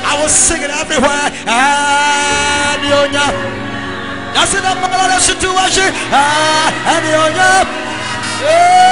I will sing it everywhere. Anionya. That's it. I'm going to worship. Anionya.